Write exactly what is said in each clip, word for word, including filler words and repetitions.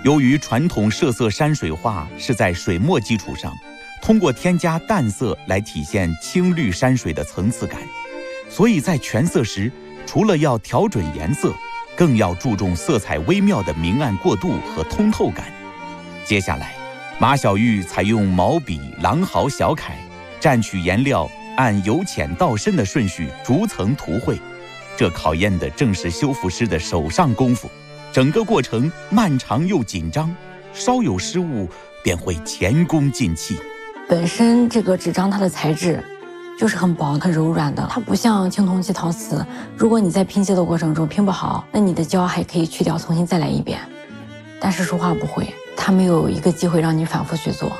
由于传统设色山水画是在水墨基础上，通过添加淡色来体现青绿山水的层次感，所以在全色时，除了要调准颜色，更要注重色彩微妙的明暗过渡和通透感。接下来，马晓玉采用毛笔、狼毫、小楷，蘸取颜料，按由浅到深的顺序逐层涂绘，这考验的正是修复师的手上功夫。整个过程漫长又紧张，稍有失误便会前功尽弃。 本身这个纸张它的材质就是很薄很柔软的，它不像青铜器陶瓷，如果你在拼接的过程中拼不好，那你的胶还可以去掉重新再来一遍。但是书画不会，它没有一个机会让你反复去做。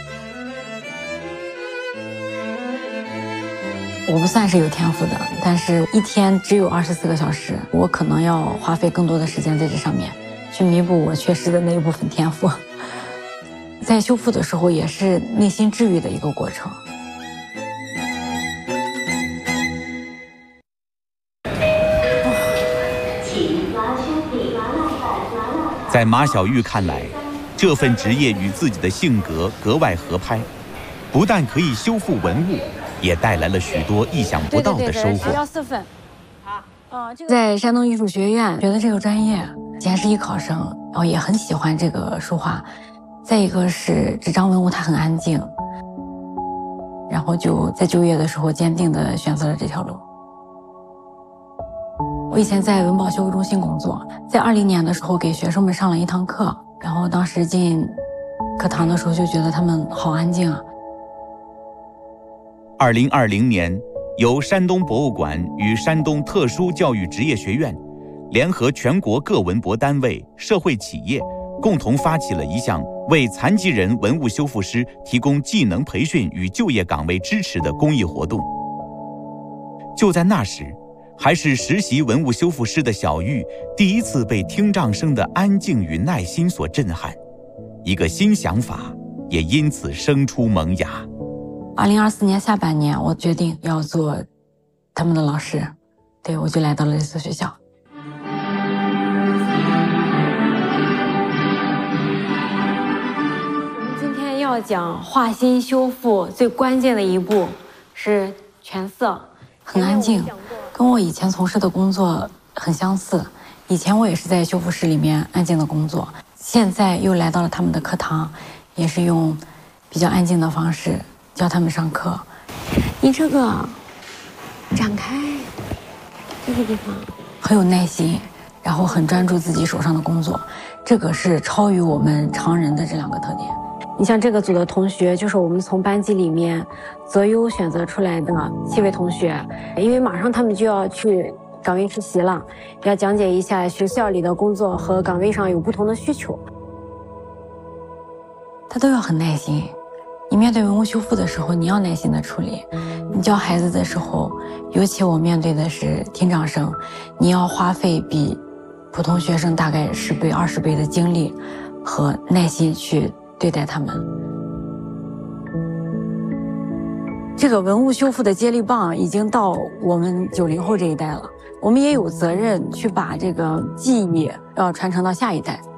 我不算是有天赋的，但是一天只有二十四个小时，我可能要花费更多的时间在这上面，去弥补我缺失的那一部分天赋。在修复的时候，也是内心治愈的一个过程。 在马晓玉看来，这份职业与自己的性格格外合拍，不但可以修复文物，也带来了许多意想不到的收获。 要四份。好，在山东艺术学院学的这个专业，既然是艺考生，然后也很喜欢这个书画。再一个是纸张文物它很安静，然后就在就业的时候坚定地选择了这条路。我以前在文保修复中心工作，在二零年的时候给学生们上了一堂课，然后当时进课堂的时候就觉得他们好安静啊。 二零二零年，由山东博物馆与山东特殊教育职业学院联合全国各文博单位、社会企业，共同发起了一项为残疾人文物修复师提供技能培训与就业岗位支持的公益活动。就在那时，还是实习文物修复师的小玉第一次被听障生的安静与耐心所震撼，一个新想法也因此生出萌芽。 二零二四年下半年，我决定要做他们的老师，对，我就来到了这所学校。我们今天要讲画心修复最关键的一步是全色，很安静，跟我以前从事的工作很相似。以前我也是在修复室里面安静的工作，现在又来到了他们的课堂，也是用比较安静的方式教他们上课。你这个展开这个地方很有耐心，然后很专注自己手上的工作，这个是超于我们常人的这两个特点。你像这个组的同学，就是我们从班级里面择优选择出来的七位同学，因为马上他们就要去岗位实习了，要讲解一下学校里的工作和岗位上有不同的需求，他都要很耐心。你面对文物修复的时候，你要耐心的处理；你教孩子的时候，尤其我面对的是听障生，你要花费比普通学生大概十倍、二十倍的精力和耐心去对待他们。这个文物修复的接力棒已经到我们九零后这一代了，我们也有责任去把这个技艺要传承到下一代。